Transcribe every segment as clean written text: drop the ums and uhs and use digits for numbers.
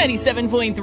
97.3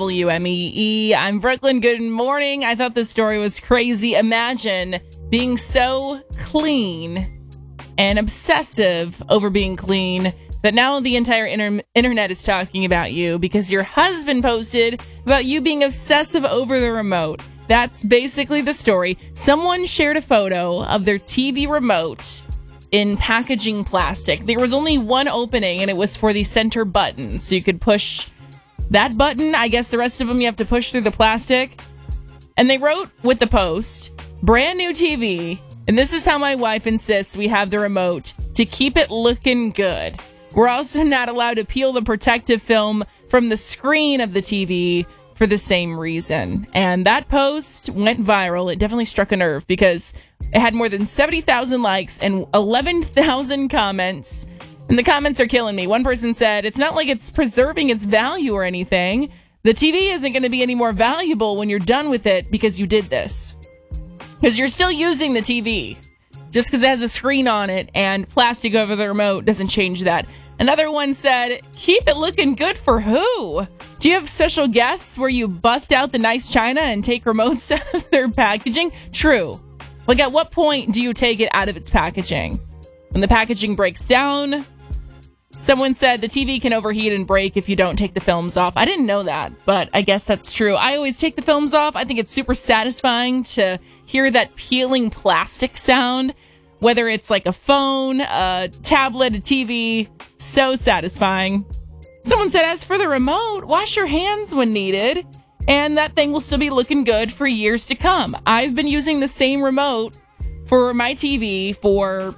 WMEE. I'm Brooklyn. Good morning. I thought this story was crazy. Imagine being so clean and obsessive over being clean that now the entire internet is talking about you because your husband posted about you being obsessive over the remote. That's basically the story. Someone shared a photo of their TV remote in packaging plastic. There was only one opening, and it was for the center button. So you could push that button. I guess the rest of them you have to push through the plastic. And they wrote with the post, brand new TV. And this is how my wife insists we have the remote to keep it looking good. We're also not allowed to peel the protective film from the screen of the TV for the same reason. And that post went viral. It definitely struck a nerve because it had more than 70,000 likes and 11,000 comments. And the comments are killing me. One person said, it's not like it's preserving its value or anything. The TV isn't going to be any more valuable when you're done with it because you did this. Because you're still using the TV. Just because it has a screen on it and plastic over the remote doesn't change that. Another one said, keep it looking good for who? Do you have special guests where you bust out the nice china and take remotes out of their packaging? True. Like, at what point do you take it out of its packaging? When the packaging breaks down? Someone said the TV can overheat and break if you don't take the films off. I didn't know that, but I guess that's true. I always take the films off. I think it's super satisfying to hear that peeling plastic sound. Whether it's like a phone, a tablet, a TV, so satisfying. Someone said, as for the remote, wash your hands when needed, and that thing will still be looking good for years to come. I've been using the same remote for my TV for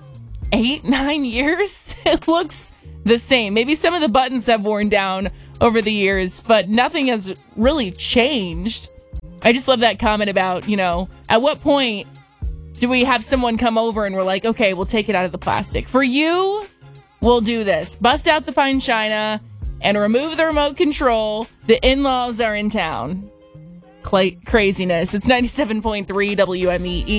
8-9 years. It looks the same. Maybe some of the buttons have worn down over the years, but nothing has really changed. I just love that comment about, at what point do we have someone come over and we're like, okay, we'll take it out of the plastic. For you, we'll do this. Bust out the fine china and remove the remote control. The in-laws are in town. Craziness. It's 97.3 WMEE.